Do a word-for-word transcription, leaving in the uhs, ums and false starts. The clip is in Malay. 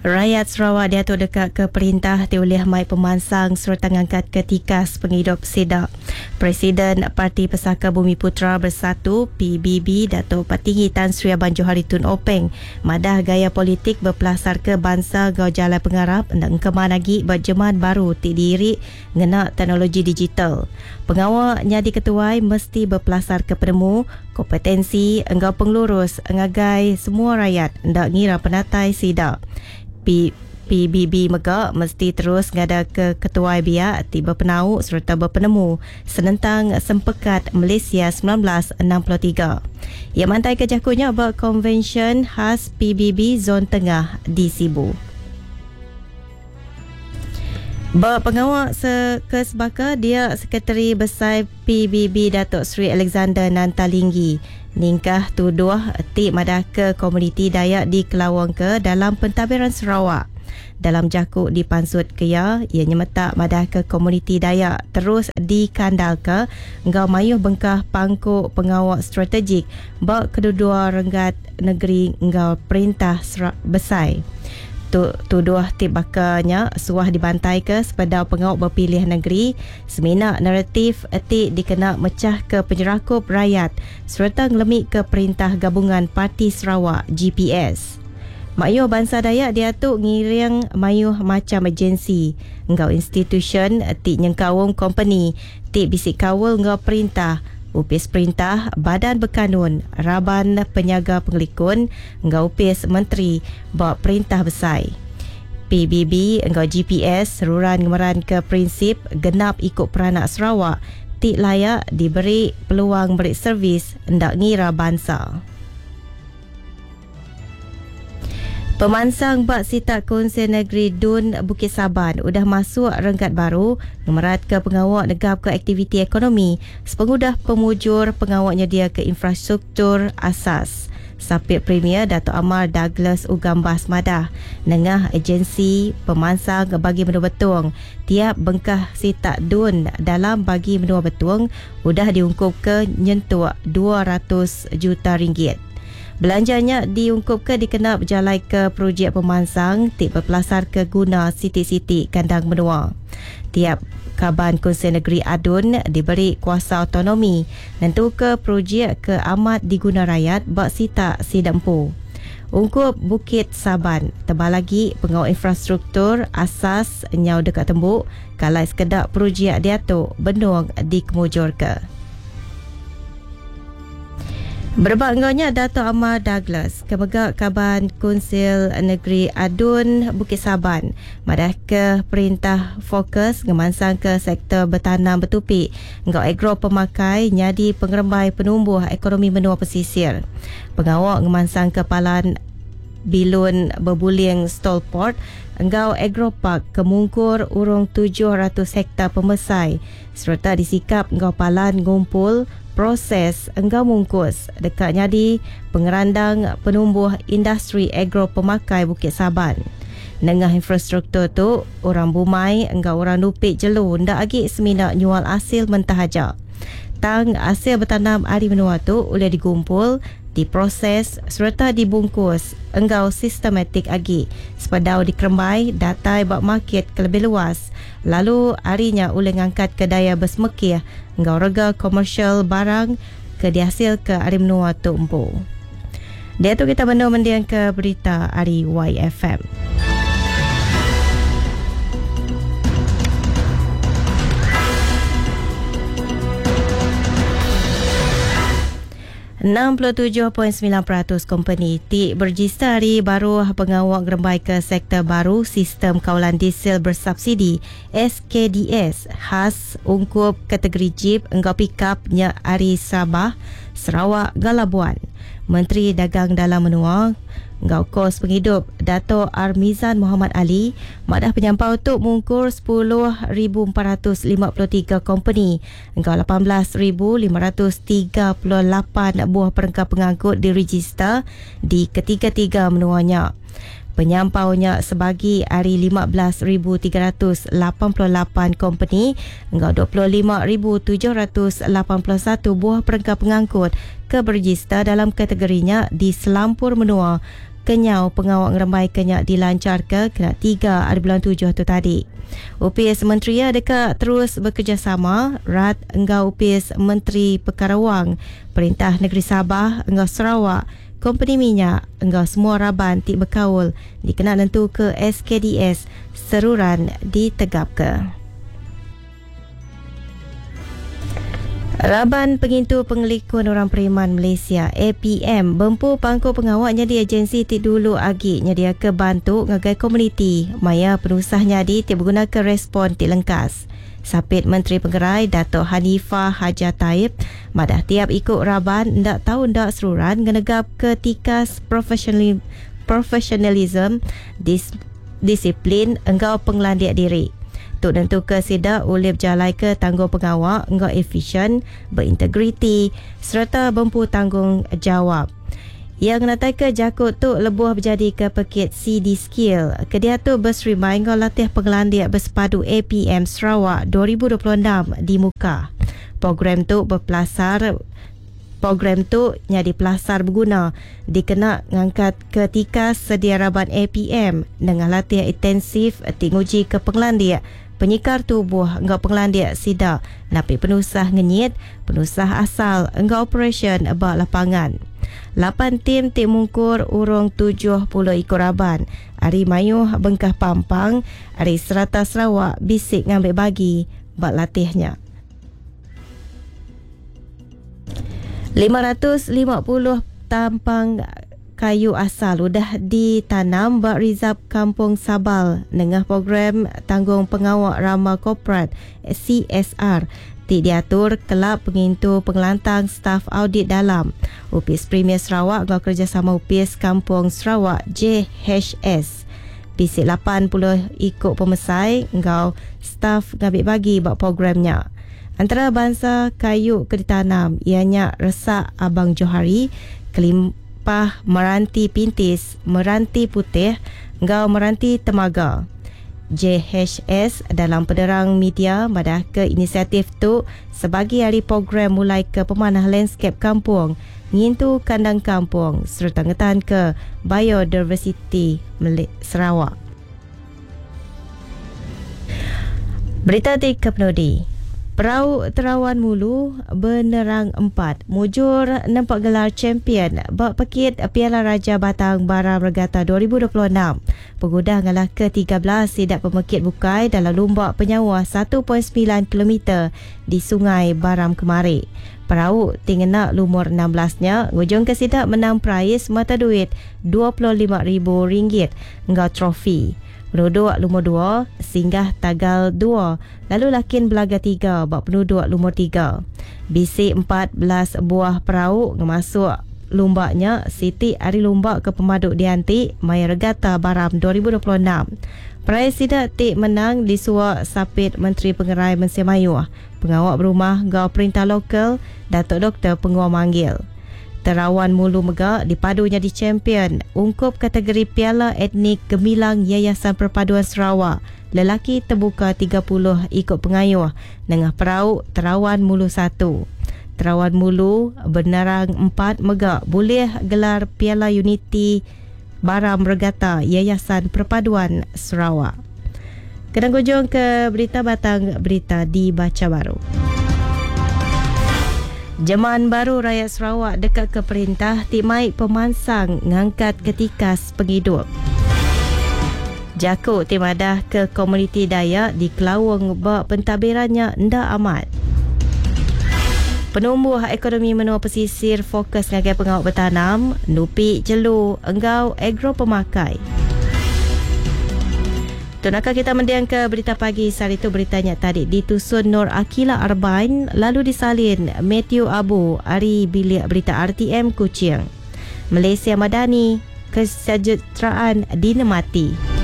Rakyat Sarawak diatur dekat ke perintah dioleh Mai Pemansang Surutan Angkat Ketikas Penghidup Sedak. Presiden Parti Pesaka Bumi Putera Bersatu P B B Datuk Patinggi Tan Sri Abang Johari Tun Openg madah gaya politik berpelasar ke bangsa gau jalan pengarap dan keman lagi berjeman baru ti diri ngena teknologi digital. Pengawal nyadi ketuai mesti berpelasar ke penemu, kompetensi, enggau pengelurus, ngagai semua rakyat ndak ngira penatai sidak. P B B Megak mesti terus ngada ke ketua biak tiba penau serta berpenemu senentang sempekat Malaysia sembilan belas enam puluh tiga. Ia mantai kejakunya buat konvensyen khas P B B Zon Tengah di Sibu. Ba pengawal sekesbaka dia Sekretari Besar P B B Datuk Seri Alexander Nantalinggi ningkah tuduh ti madah ke komuniti Dayak di Kelawang ke dalam pentadbiran Sarawak. Dalam jakuk di Pansut Kea, ia nyemetak madah ke komuniti Dayak terus dikandal ke engkau mayuh bengkah pangkuk pengawal strategik bak kedua-dua renggat negeri engkau perintah besar. Tuduh tibakanya suah dibantai ke sepeda pengawal berpilih negeri semina naratif etik dikena mecah ke penyerakup rakyat serta ngelemik ke perintah gabungan Parti Sarawak G P S. Mayuh bangsa Dayak diatuk ngiring mayuh macam agensi engkau institution etik nyengkawung company tik bisik kawal engkau perintah upis perintah, badan berkanun, raban penyaga pengelikun, engkau upis menteri, bawa perintah besar. P B B, engkau G P S, seruran ngemeran ke prinsip genap ikut peranak Sarawak, tik layak diberi peluang beri servis, ndak ngira bangsa. Pemansang bak sitak Konsel Negeri Dun Bukit Saban udah masuk renggat baru ngemerat ke pengawal negap ke aktiviti ekonomi sepengudah pemujur pengawal nyedia ke infrastruktur asas. Sapit Premier Datuk Amar Douglas Ugambas madah nengah agensi pemansang bagi menua betung tiap bengkah sitak Dun dalam bagi menua betung udah diungkup ke nyentuh dua ratus juta ringgit. Belanjanya diungkup ke dikenal berjalai ke projek pemansang tik berpelasar ke guna siti-siti kandang benua. Tiap Kaban Konsel Negeri Adun diberi kuasa autonomi nentu ke projek ke amat diguna rakyat bak sita sidampu. Ungkup Bukit Saban tebal lagi pengawal infrastruktur asas nyau dekat tembuk kalai sekedar projek diatuk benung dikemujur ke. Berbangganya Datuk Amar Douglas, Kebegak Kaban Konsel Negeri Adun Bukit Saban, madah ke perintah fokus ngemansang ke sektor bertanam bertupik, engkau agro pemakai nyadi pengerembai penumbuh ekonomi menua pesisir. Pengawal ngemansang kepalan Bilun Berbuling Stolport, engkau agropark kemungkur urung tujuh ratus hektar pemesai serta disikap engkau palan ngumpul proses engkau mungkus dekat nyadi pengerandang penumbuh industri agro pemakai Bukit Saban. Nengah infrastruktur tu orang bumai engkau orang dupik jelu ndak lagi semina nyual hasil mentah aja. Tang hasil bertanam ari menua tu boleh digumpul, diproses serta dibungkus engkau sistematik lagi sepadau dikerembai datai bak market ke lebih luas lalu harinya boleh ngangkat ke daya bersemekih engkau rega komersial barang ke dihasil ke hari menua tu empu. Dia tu kita benua mendiang ke berita hari Y F M. enam puluh tujuh perpuluhan sembilan peratus company tik berregister hari baru pengawal gerembai ke sektor baru sistem kawalan diesel bersubsidi S K D S khas ungkup kategori Jeep engkau pickup nya hari Sabah Sarawak Galabuan. Menteri Dagang Dalam Menua engkau kos penghidup Dato' Armizan Muhammad Ali madah penyampau untuk mungkur sepuluh ribu empat ratus lima puluh tiga company engkau lapan belas ribu lima ratus tiga puluh lapan buah perengkap pengangkut diregister di ketiga-tiga menuanya. Penyampaunya sebagi hari lima belas ribu tiga ratus lapan puluh lapan company engkau dua puluh lima ribu tujuh ratus lapan puluh satu buah perengkap pengangkut ke berregister dalam kategorinya di Selampur Menua kenyau pengawak ngeremai kenyak dilancar ke kena tiga ada bulan tujuh tu tadi. U P S Menteri ya dekat terus bekerjasama Rat engau U P S Menteri Perkara Wang, Perintah Negeri Sabah engau Sarawak, Company Minyak engau semua raban tik berkaul dikena nentu ke S K D S seruran ditegap ke. Raban Pengintu Pengelikuan Orang Periman Malaysia A P M bempu pangku pengawak nyadi agensi tik dulu agi nyadia ke bantu ngagai komuniti maya penusah nyadi tik berguna ke respon tik lengkas. Sapit Menteri Pengerai Dato' Hanifah Haja Taib madah tiap ikut Raban ndak tahu ndak seruran ngenegap ke tikas profesional profesionalism dis, disiplin engkau penglandiak diri. Tuk nentu ke sidak ulip jalai ke tanggung pengawak engkau efisien, berintegriti serta bempu tanggung jawab. Yang natai ke jakut tu lebuh berjadi ke pekit C D Skill. Kedia tu berserimai engkau latih penglandiak bersepadu A P M Sarawak dua ribu dua puluh enam di muka. Program tu berpelasar Program tu nyadi pelasar berguna dikena ngangkat ketika sedia raban A P M dengan latihan intensif tinguji ke penglandiak penyikar tubuh engkau penglandiak sida napi penusah ngenyit penusah asal engkau operation bak lapangan. Lapan tim tim mungkur urung tujuh puluh ikut raban Ari Mayuh Bengkah Pampang Ari Serata Sarawak bisik ngambil bagi bak latihnya. lima ratus lima puluh tampang kayu asal sudah ditanam bak Rizab Kampung Sabal dengan program tanggung pengawak ramah korporat C S R. Tik diatur kelab pengintu pengelantang staf audit dalam U P S Premier Sarawak dengan kerjasama U P S Kampung Sarawak J H S. Bisik lapan puluh ikut pemesai engkau staf ngambil bagi bak programnya. Antara bangsa kayu ke ditanam ianya resak Abang Johari, kelimpah meranti pintis, meranti putih, engkau meranti temaga. J H S dalam pederang media madah ke inisiatif tu sebagai hari program mulai ke pemanah landscape kampung, ngintu kandang kampung serta ngetan ke biodiversity Sarawak. Berita di Kepnodi. Perahu Terawan Mulu Benerang empat mujur nampak gelar champion bak pekit Piala Raja Batang Baram Regatta dua ribu dua puluh enam. Pengudah ngalah ke tiga belas sidak pemekit bukai dalam lomba penyawa satu perpuluhan sembilan kilometer di Sungai Baram Kemari. Perahu tinggal lumur enam belasnya ngujung ke sidak menang prize mata duit dua puluh lima ribu ringgit ngau trofi. Penduduk lumur dua singgah tagal dua, lalu lakin belaga tiga bak penduduk lumur tiga. Bisik empat belas buah perahu ngemasuk lombanya Siti Ari Lomba ke pemaduk diantik Maya Regatta Baram dua ribu dua puluh enam. Peraih sidak tik menang di suak Sapit Menteri Pengerai Mencia Mayuh, Pengawak Berumah Gau Perintah Lokal Datuk Doktor Penguam Manggil. Terawan Mulu Megak dipadunya di champion ungkup kategori Piala Etnik Gemilang Yayasan Perpaduan Sarawak lelaki terbuka tiga puluh ikut pengayuh dengan perahu Terawan Mulu satu. Terawan Mulu Benerang empat Megak boleh gelar Piala Unity Baram Regatta Yayasan Perpaduan Sarawak. Kena kunjung ke berita batang berita di Baca Baru. Jemaah baru rakyat Sarawak dekat ke perintah timai pemansang ngangkat ketikas penghidup. Jakut timadah ke komuniti Dayak di Kelawang bak pentadbirannya ndak amat. Penumbuh ekonomi menua pesisir fokus ngagai pengawak bertanam, nupi jelu, enggau agro pemakai. Tunakah kita mendiang ke berita pagi saat itu beritanya tadi ditusun Nur Akila Arbain lalu disalin Matthew Abu Ari bilik berita R T M Kuching. Malaysia Madani kesejahteraan dinikmati.